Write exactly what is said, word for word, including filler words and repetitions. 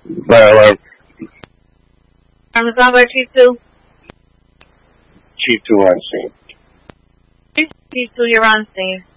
Hello. Amazon by Chief two. Chief two on scene. Chief two, you're on scene.